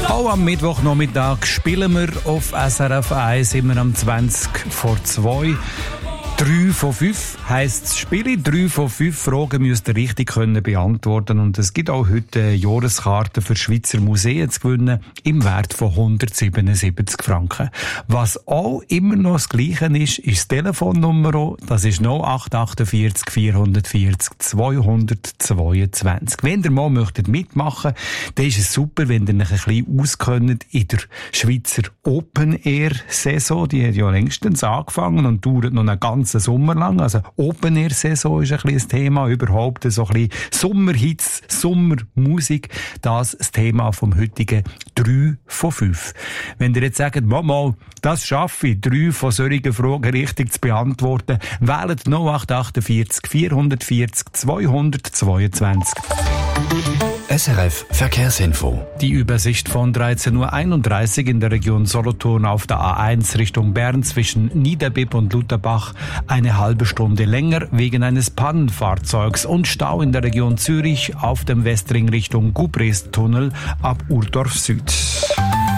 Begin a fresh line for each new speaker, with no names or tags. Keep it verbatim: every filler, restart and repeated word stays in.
Auch am Mittwochnachmittag spielen wir auf S R F eins immer am zwanzig vor zwei. Drei von fünf heisst das Spiel. Drei von fünf Fragen müsst ihr richtig können beantworten. Und es gibt auch heute Jahreskarten für Schweizer Museen zu gewinnen im Wert von hundertsiebenundsiebzig Franken. Was auch immer noch das Gleiche ist, ist das Telefonnummer. Das ist null acht achtundvierzig vierhundertvierzig zweihundertzweiundzwanzig. Wenn ihr mal möchtet mitmachen, dann ist es super, wenn ihr euch ein bisschen auskennt in der Schweizer Open-Air-Saison. Die hat ja längstens angefangen und dauert noch eine ganze Sommer lang. Also Open-Air-Saison ist ein bisschen das Thema, überhaupt so ein bisschen Sommerhits, Sommermusik. Das ist das Thema vom heutigen drei von fünf. Wenn ihr jetzt sagt, Mama, das schaffe ich, drei von solchen Fragen richtig zu beantworten, wählt null acht achtundvierzig vierhundertvierzig zweihundertzweiundzwanzig.
S R F Verkehrsinfo.
Die Übersicht von dreizehn Uhr einunddreißig in der Region Solothurn auf der A eins Richtung Bern zwischen Niederbipp und Lutherbach eine halbe Stunde länger wegen eines Pannenfahrzeugs und Stau in der Region Zürich auf dem Westring Richtung Gubrist-Tunnel ab Urdorf Süd.